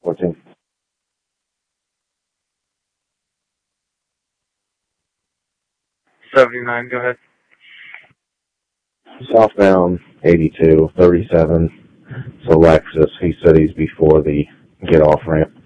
14. '79. Go ahead. Southbound 82, 37. So Lexus, he said he's before the get-off ramp.